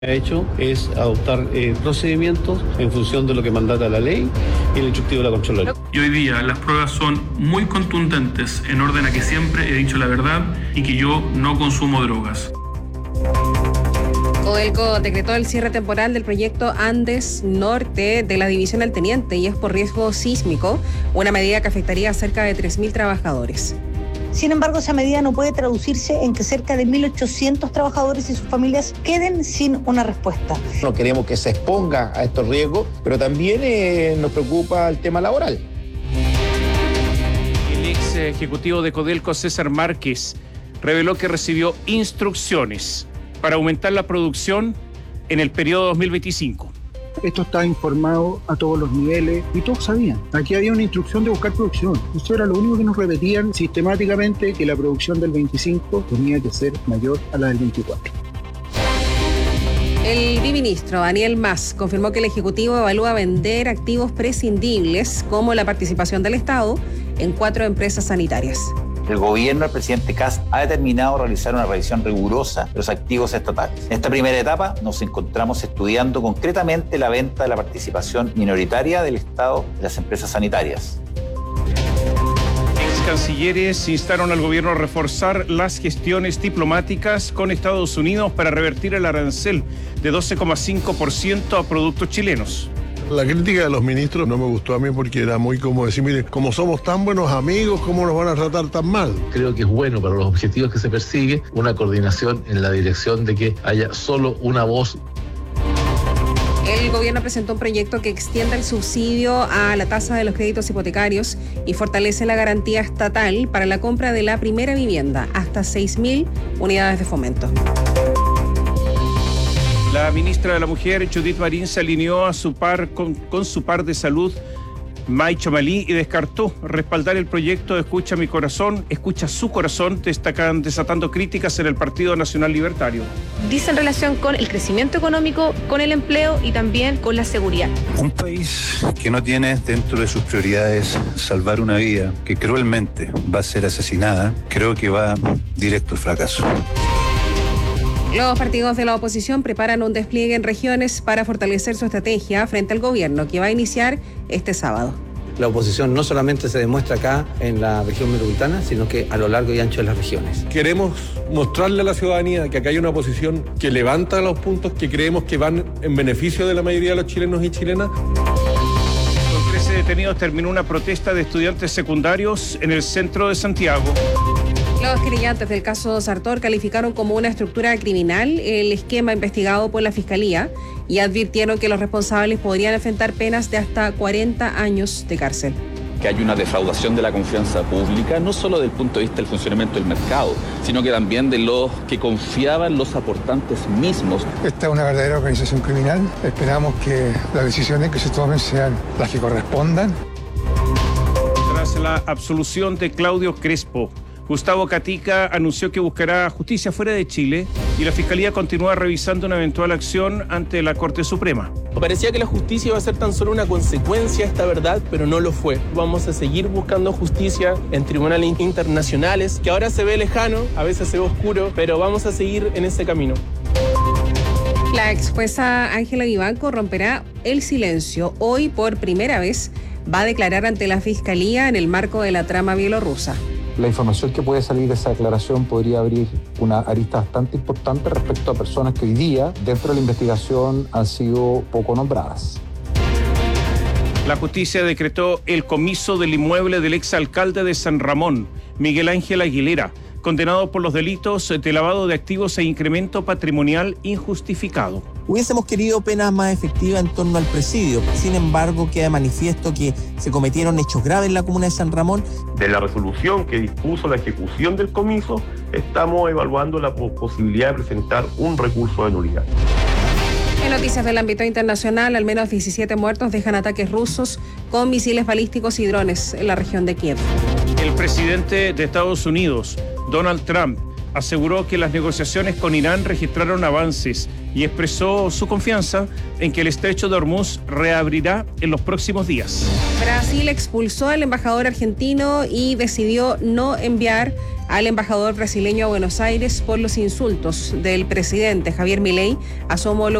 Ha hecho es adoptar procedimientos en función de lo que mandata la ley y el instructivo de la Contraloría. Y hoy día las pruebas son muy contundentes en orden a que siempre he dicho la verdad y que yo no consumo drogas. Codelco decretó el cierre temporal del proyecto Andes Norte de la división El Teniente y es por riesgo sísmico, una medida que afectaría a cerca de 3.000 trabajadores. Sin embargo, esa medida no puede traducirse en que cerca de 1.800 trabajadores y sus familias queden sin una respuesta. No queremos que se exponga a estos riesgos, pero también nos preocupa el tema laboral. El ex ejecutivo de Codelco, César Márquez, reveló que recibió instrucciones para aumentar la producción en el periodo 2025. Esto está informado a todos los niveles y todos sabían. Aquí había una instrucción de buscar producción. Eso era lo único que nos repetían sistemáticamente, que la producción del 25 tenía que ser mayor a la del 24. El biministro Daniel Mas confirmó que el Ejecutivo evalúa vender activos prescindibles como la participación del Estado en 4 empresas sanitarias. El gobierno del presidente Kast ha determinado realizar una revisión rigurosa de los activos estatales. En esta primera etapa nos encontramos estudiando concretamente la venta de la participación minoritaria del Estado en las empresas sanitarias. Ex cancilleres instaron al gobierno a reforzar las gestiones diplomáticas con Estados Unidos para revertir el arancel de 12,5% a productos chilenos. La crítica de los ministros no me gustó a mí porque era muy como decir, mire, como somos tan buenos amigos, ¿cómo nos van a tratar tan mal? Creo que es bueno para los objetivos que se persigue una coordinación en la dirección de que haya solo una voz. El gobierno presentó un proyecto que extienda el subsidio a la tasa de los créditos hipotecarios y fortalece la garantía estatal para la compra de la primera vivienda, hasta 6.000 unidades de fomento. La ministra de la Mujer, Judith Marín, se alineó a su par con su par de salud, May Chamalí, y descartó respaldar el proyecto de Escucha mi corazón, Escucha su corazón, desatando críticas en el Partido Nacional Libertario. Dice en relación con el crecimiento económico, con el empleo y también con la seguridad. Un país que no tiene dentro de sus prioridades salvar una vida que cruelmente va a ser asesinada, creo que va directo al fracaso. Los partidos de la oposición preparan un despliegue en regiones para fortalecer su estrategia frente al gobierno, que va a iniciar este sábado. La oposición no solamente se demuestra acá en la región metropolitana, sino que a lo largo y ancho de las regiones. Queremos mostrarle a la ciudadanía que acá hay una oposición que levanta los puntos que creemos que van en beneficio de la mayoría de los chilenos y chilenas. Con 13 detenidos terminó una protesta de estudiantes secundarios en el centro de Santiago. Los querellantes del caso Sartor calificaron como una estructura criminal el esquema investigado por la Fiscalía y advirtieron que los responsables podrían enfrentar penas de hasta 40 años de cárcel. Que hay una defraudación de la confianza pública, no solo desde el punto de vista del funcionamiento del mercado, sino que también de los que confiaban los aportantes mismos. Esta es una verdadera organización criminal. Esperamos que las decisiones que se tomen sean las que correspondan. Tras la absolución de Claudio Crespo, Gustavo Gatica anunció que buscará justicia fuera de Chile y la Fiscalía continúa revisando una eventual acción ante la Corte Suprema. Parecía que la justicia iba a ser tan solo una consecuencia de esta verdad, pero no lo fue. Vamos a seguir buscando justicia en tribunales internacionales, que ahora se ve lejano, a veces se ve oscuro, pero vamos a seguir en ese camino. La ex jueza Ángela Vivanco romperá el silencio. Hoy, por primera vez, va a declarar ante la Fiscalía en el marco de la trama bielorrusa. La información que puede salir de esa declaración podría abrir una arista bastante importante respecto a personas que hoy día, dentro de la investigación, han sido poco nombradas. La justicia decretó el comiso del inmueble del exalcalde de San Ramón, Miguel Ángel Aguilera, condenado por los delitos de lavado de activos e incremento patrimonial injustificado. Hubiésemos querido penas más efectivas en torno al presidio. Sin embargo, queda de manifiesto que se cometieron hechos graves en la comuna de San Ramón. De la resolución que dispuso la ejecución del comiso, estamos evaluando la posibilidad de presentar un recurso de nulidad. En noticias del ámbito internacional, al menos 17 muertos dejan ataques rusos con misiles balísticos y drones en la región de Kiev. El presidente de Estados Unidos, Donald Trump, aseguró que las negociaciones con Irán registraron avances y expresó su confianza en que el estrecho de Hormuz reabrirá en los próximos días. Brasil expulsó al embajador argentino y decidió no enviar al embajador brasileño a Buenos Aires por los insultos del presidente Javier Milei a su homólogo